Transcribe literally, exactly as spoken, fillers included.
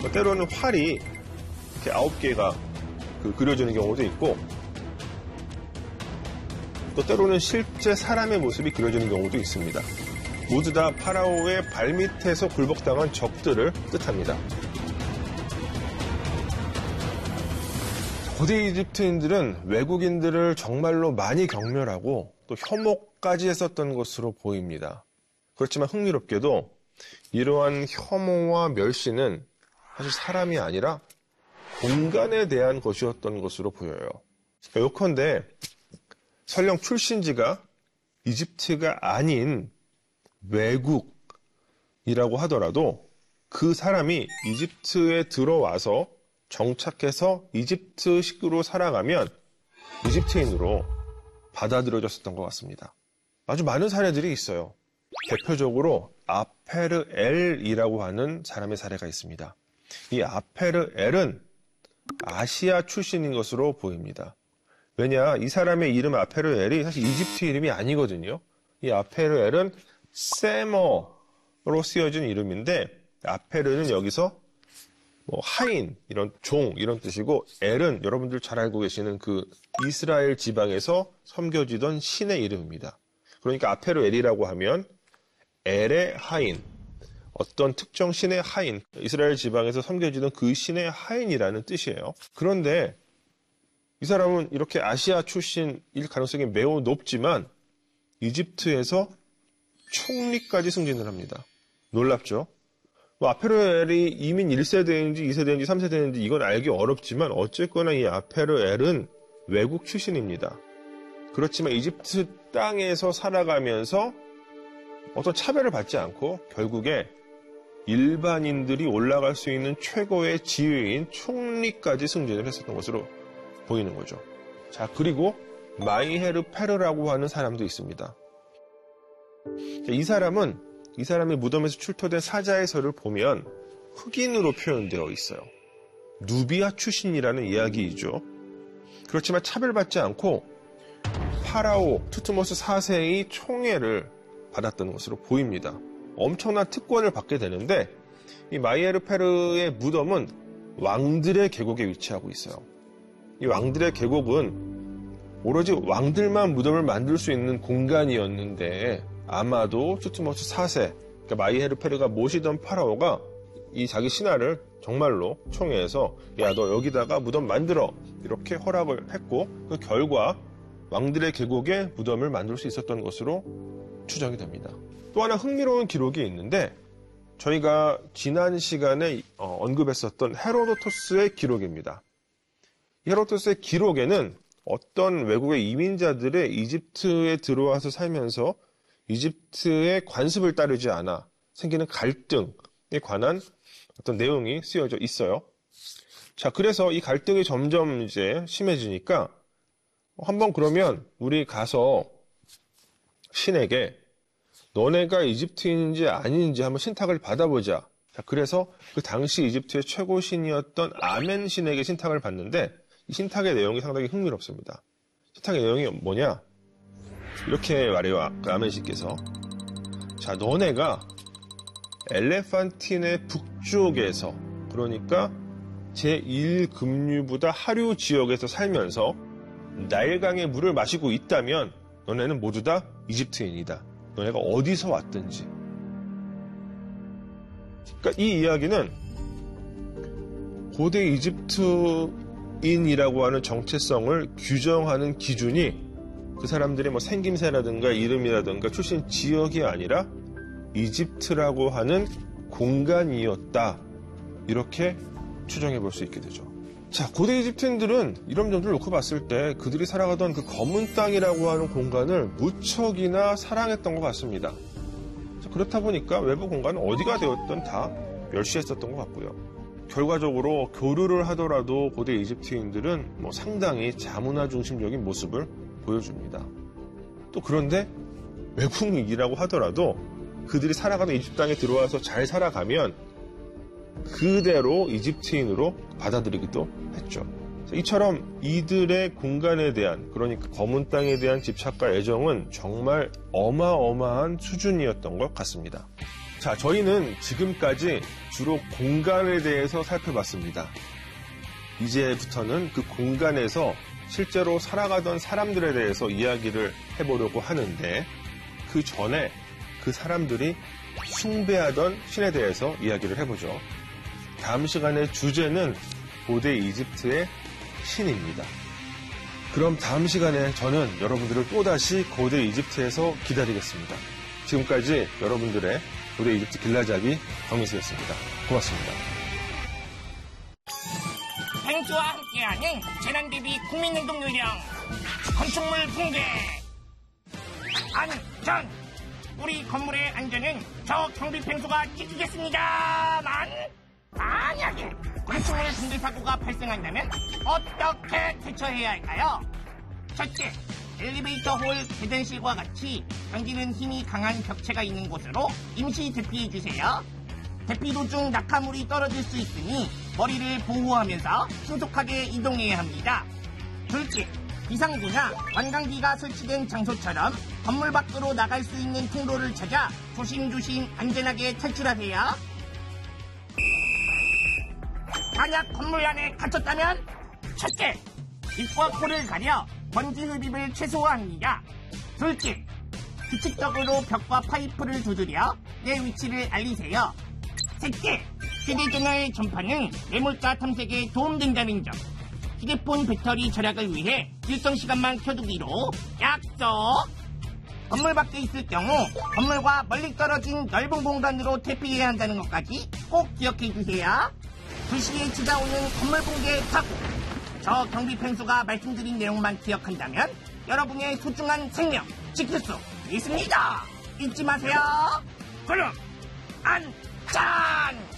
때로는 활이 이렇게 아홉 개가 그 그려지는 경우도 있고, 또 때로는 실제 사람의 모습이 그려지는 경우도 있습니다. 모두 다 파라오의 발밑에서 굴복당한 적들을 뜻합니다. 고대 이집트인들은 외국인들을 정말로 많이 경멸하고 또 혐오까지 했었던 것으로 보입니다. 그렇지만 흥미롭게도 이러한 혐오와 멸시는 사실 사람이 아니라 공간에 대한 것이었던 것으로 보여요. 요컨대 설령 출신지가 이집트가 아닌 외국이라고 하더라도 그 사람이 이집트에 들어와서 정착해서 이집트식으로 살아가면 이집트인으로 받아들여졌었던 것 같습니다. 아주 많은 사례들이 있어요. 대표적으로 아페르엘이라고 하는 사람의 사례가 있습니다. 이 아페르엘은 아시아 출신인 것으로 보입니다. 왜냐, 이 사람의 이름 아페르엘이 사실 이집트 이름이 아니거든요. 이 아페르엘은 세머로 쓰여진 이름인데, 아페르는 여기서 뭐 하인, 이런 종, 이런 뜻이고, 엘은 여러분들 잘 알고 계시는 그 이스라엘 지방에서 섬겨지던 신의 이름입니다. 그러니까 아페르엘이라고 하면 엘의 하인, 어떤 특정 신의 하인, 이스라엘 지방에서 섬겨지던 그 신의 하인이라는 뜻이에요. 그런데 이 사람은 이렇게 아시아 출신일 가능성이 매우 높지만 이집트에서 총리까지 승진을 합니다. 놀랍죠? 뭐 아페르엘이 이민 일 세대인지 이 세대인지 삼 세대인지 이건 알기 어렵지만 어쨌거나 이 아페르엘은 외국 출신입니다. 그렇지만 이집트 땅에서 살아가면서 어떤 차별을 받지 않고 결국에 일반인들이 올라갈 수 있는 최고의 지위인 총리까지 승진을 했었던 것으로 보이는 거죠. 자, 그리고 마이헤르 페르라고 하는 사람도 있습니다. 이 사람은 이 사람이 무덤에서 출토된 사자의 설을 보면 흑인으로 표현되어 있어요. 누비아 출신이라는 이야기이죠. 그렇지만 차별받지 않고 파라오 투트모스 사 세의 총애를 받았던 것으로 보입니다. 엄청난 특권을 받게 되는데 이 마이헤르 페르의 무덤은 왕들의 계곡에 위치하고 있어요. 이 왕들의 계곡은 오로지 왕들만 무덤을 만들 수 있는 공간이었는데 아마도 투트모스 사 세, 그러니까 마이헤르 페르가 모시던 파라오가 이 자기 신하를 정말로 총애해서 야, 너 여기다가 무덤 만들어 이렇게 허락을 했고 그 결과 왕들의 계곡에 무덤을 만들 수 있었던 것으로 추정이 됩니다. 또 하나 흥미로운 기록이 있는데 저희가 지난 시간에 어, 언급했었던 헤로도토스의 기록입니다. 헤로도토스의 기록에는 어떤 외국의 이민자들의 이집트에 들어와서 살면서 이집트의 관습을 따르지 않아 생기는 갈등에 관한 어떤 내용이 쓰여져 있어요. 자, 그래서 이 갈등이 점점 이제 심해지니까 한번 그러면 우리 가서 신에게 너네가 이집트인지 아닌지 한번 신탁을 받아보자. 자, 그래서 그 당시 이집트의 최고 신이었던 아멘 신에게 신탁을 받는데 이 신탁의 내용이 상당히 흥미롭습니다. 신탁의 내용이 뭐냐? 이렇게 말해요. 그 아멘 신께서. 자, 너네가 엘레판틴의 북쪽에서, 그러니까 제일 급류보다 하류 지역에서 살면서 나일강의 물을 마시고 있다면 너네는 모두 다 이집트인이다. 너네가 어디서 왔든지. 그러니까 이 이야기는 고대 이집트인이라고 하는 정체성을 규정하는 기준이 그 사람들의 뭐 생김새라든가 이름이라든가 출신 지역이 아니라 이집트라고 하는 공간이었다. 이렇게 추정해 볼 수 있게 되죠. 자, 고대 이집트인들은 이런 점들을 놓고 봤을 때 그들이 살아가던 그 검은 땅이라고 하는 공간을 무척이나 사랑했던 것 같습니다. 자, 그렇다 보니까 외부 공간은 어디가 되었든 다 멸시했었던 것 같고요. 결과적으로 교류를 하더라도 고대 이집트인들은 뭐 상당히 자문화 중심적인 모습을 보여줍니다. 또 그런데 외국인이라고 하더라도 그들이 살아가는 이집트 땅에 들어와서 잘 살아가면 그대로 이집트인으로 받아들이기도 했죠. 이처럼 이들의 공간에 대한, 그러니까 검은 땅에 대한 집착과 애정은 정말 어마어마한 수준이었던 것 같습니다. 자, 저희는 지금까지 주로 공간에 대해서 살펴봤습니다. 이제부터는 그 공간에서 실제로 살아가던 사람들에 대해서 이야기를 해보려고 하는데, 그 전에 그 사람들이 숭배하던 신에 대해서 이야기를 해보죠. 다음 시간의 주제는 고대 이집트의 신입니다. 그럼 다음 시간에 저는 여러분들을 또다시 고대 이집트에서 기다리겠습니다. 지금까지 여러분들의 고대 이집트 길라잡이 강민수였습니다. 고맙습니다. 펭수와 함께하는 재난대비 국민행동 요령 건축물 붕괴. 안전! 우리 건물의 안전은 저 경비 펭수가 지키겠습니다만, 만약에 건축물 붕괴 사고가 발생한다면 어떻게 대처해야 할까요? 첫째, 엘리베이터 홀 계단실과 같이 당기는 힘이 강한 벽체가 있는 곳으로 임시 대피해주세요. 대피 도중 낙하물이 떨어질 수 있으니 머리를 보호하면서 신속하게 이동해야 합니다. 둘째, 비상구나 관광기가 설치된 장소처럼 건물 밖으로 나갈 수 있는 통로를 찾아 조심조심 안전하게 탈출하세요. 만약 건물 안에 갇혔다면 첫째, 입과 코를 가려 먼지 흡입을 최소화합니다. 둘째, 규칙적으로 벽과 파이프를 두드려 내 위치를 알리세요. 셋째, 휴대전화의 전파는 매몰가 탐색에 도움된다는 점. 휴대폰 배터리 절약을 위해 일정 시간만 켜두기로 약속! 건물 밖에 있을 경우 건물과 멀리 떨어진 넓은 공간으로 대피해야 한다는 것까지 꼭 기억해 주세요. 두 시에 찾아오는 건물 붕괴 사고. 저 경비 펭수가 말씀드린 내용만 기억한다면 여러분의 소중한 생명 지킬 수 있습니다. 잊지 마세요. 그럼 안전!